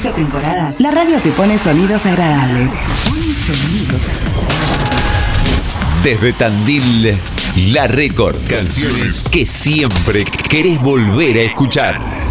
esta temporada, la radio te pone sonidos agradables. Desde Tandil, La Record. Canciones que siempre querés volver a escuchar.